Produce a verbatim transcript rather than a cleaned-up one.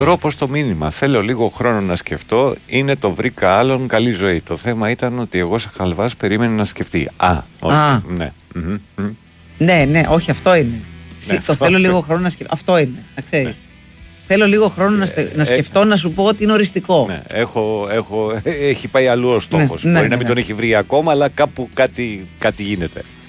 Τρόπο στο μήνυμα. Θέλω λίγο χρόνο να σκεφτώ. Είναι το βρήκα άλλον, καλή ζωή. Το θέμα ήταν ότι εγώ σαν χαλβάς περίμενε να σκεφτεί. Α, όχι. Α. Ναι. Mm-hmm. Ναι, ναι, όχι, αυτό είναι. Ναι, το αυτό, θέλω αυτό. λίγο χρόνο να σκεφτώ. Αυτό είναι. Να ξέρεις. Ναι. Θέλω λίγο χρόνο να, στε... Ε, να σκεφτώ, ε, να σου πω ότι είναι οριστικό. Ναι, έχω, έχω, έχει πάει αλλού ο στόχος. Ναι, Μπορεί ναι, να μην ναι. τον έχει βρει ακόμα, αλλά κάπου κάτι, κάτι γίνεται.